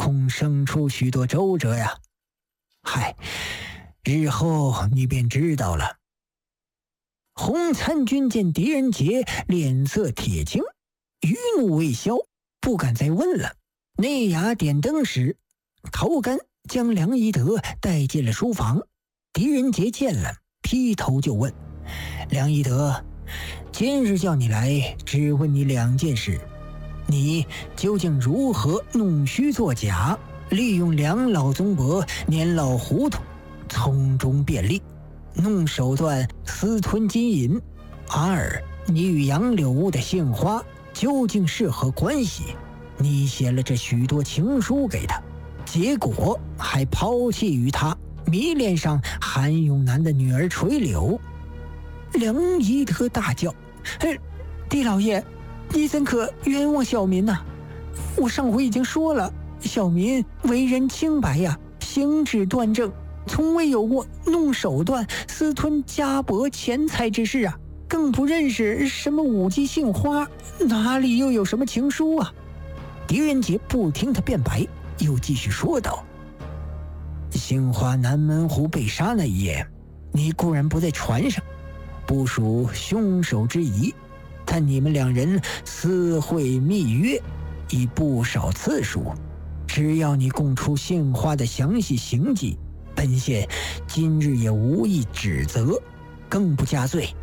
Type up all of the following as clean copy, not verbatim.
恐生出许多周折呀。嗨，日后你便知道了。洪参军见狄仁杰脸色铁青，余怒未消，不敢再问了。内衙点灯时，陶干将梁一德带进了书房。狄仁杰见了，劈头就问：梁一德，今日叫你来，只问你2件事。你究竟如何弄虚作假，利用梁老宗伯年老糊涂，从中便利，弄手段私吞金银？2，你与杨柳屋的杏花究竟是何关系？你写了这许多情书给他，结果还抛弃于他，迷恋上韩永南的女儿垂柳。梁一德大叫：狄老爷，你怎可冤枉小民呢？我上回已经说了，小民为人清白呀，行止端正，从未有过弄手段私吞家帛钱财之事啊，更不认识什么舞姬杏花，哪里又有什么情书啊？狄仁杰不听他辩白，又继续说道：杏花南门湖被杀那一夜，你固然不在船上，不属凶手之疑，但你们2人私会密约已不少次数，只要你供出杏花的详细行迹，本县今日也无意指责，更不加罪。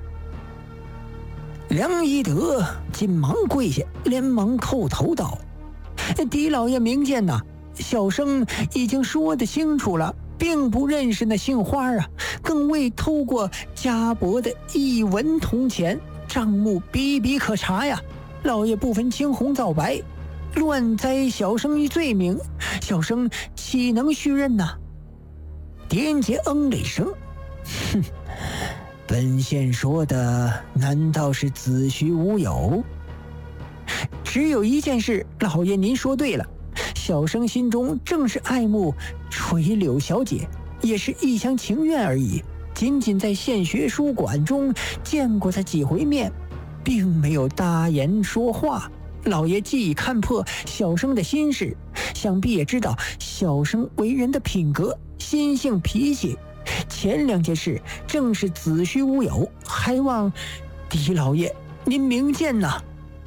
梁一德紧忙跪下，连忙叩头道：狄老爷明鉴呐，小生已经说得清楚了，并不认识那杏花啊，更未偷过家帛的一文铜钱，账目比比可查呀。老爷不分青红皂白，乱栽小生于罪名，小生岂能续任呐？狄仁杰嗯了一声，哼，本县说的难道是子虚乌有？只有一件事，老爷您说对了，小生心中正是爱慕垂柳小姐，也是一厢情愿而已，仅仅在县学书馆中见过她几回面，并没有搭言说话。老爷既已看破小生的心事，想必也知道小生为人的品格、心性、脾气，前2件事正是子虚乌有，还望狄老爷您明鉴呐。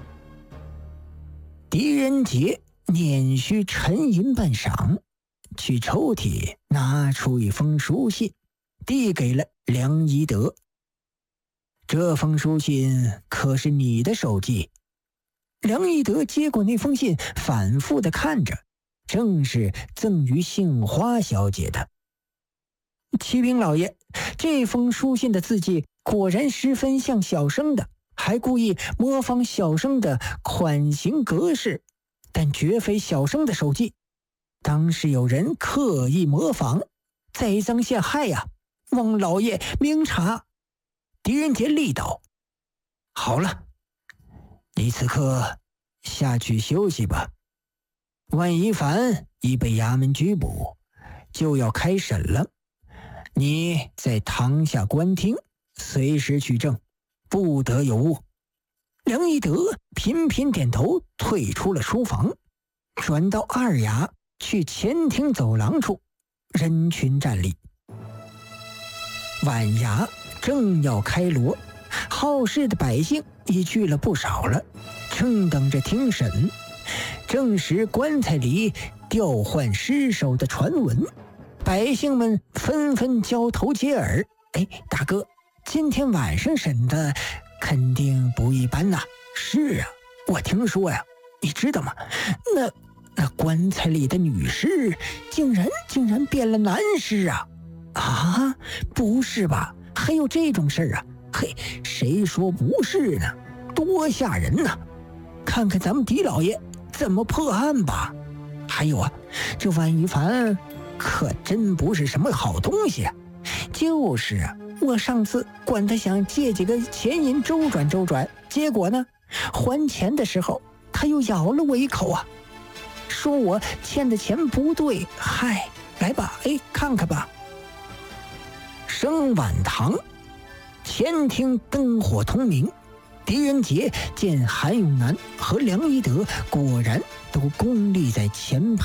狄仁杰捻须沉吟半晌，去抽屉拿出一封书信，递给了梁一德。这封书信可是你的手迹？梁一德接过那封信，反复地看着，正是赠于杏花小姐的。启禀老爷，这封书信的字迹果然十分像小生的，还故意模仿小生的款型格式，但绝非小生的手迹，当是有人刻意模仿，栽赃陷害呀，望老爷明察。狄仁杰力道：好了，你此刻下去休息吧。万一凡已被衙门拘捕，就要开审了，你在堂下观听，随时取证，不得有误。梁一德频频点头，退出了书房，转到2衙去前厅走廊处，人群站立。晚衙正要开锣，好事的百姓已聚了不少了，正等着听审。正是棺材里调换尸首的传闻，百姓们纷纷交头接耳。大哥，今天晚上审的肯定不一般呐。是啊，我听说呀，你知道吗？那棺材里的女尸竟然变了男尸啊！啊，不是吧？还有这种事儿啊？嘿，谁说不是呢？多吓人呐！看看咱们狄老爷怎么破案吧。还有啊，这万一凡可真不是什么好东西啊。就是啊，我上次管他想借几个钱银周转，结果呢，还钱的时候他又咬了我一口啊，说我欠的钱不对。嗨，来吧，看看吧。升晚堂，前厅灯火通明，狄仁杰见韩永南和梁一德果然都恭立在前排。